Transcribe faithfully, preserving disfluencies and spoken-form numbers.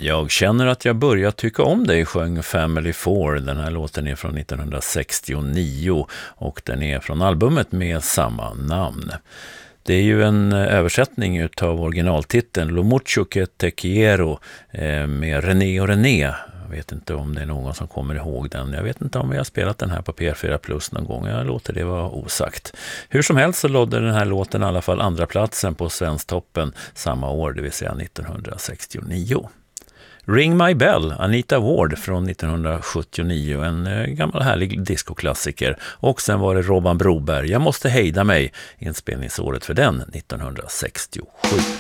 Jag känner att jag börjar tycka om dig, sjöng Family Four. Den här låten är från nittonhundrasextionio och den är från albumet med samma namn. Det är ju en översättning utav originaltiteln Lo mucho que te quiero med René och René. Jag vet inte om det är någon som kommer ihåg den. Jag vet inte om jag har spelat den här på P R fyra Plus någon gång. Jag låter det vara osagt. Hur som helst så lådde den här låten i alla fall andra platsen på Svensktoppen samma år, det vill säga nittonhundrasextionio. Ring My Bell, Anita Ward från nittonhundrasjuttionio, en gammal härlig discoklassiker. Och sen var det Robban Broberg, Jag måste hejda mig, inspelningsåret för den nittonhundrasextiosju.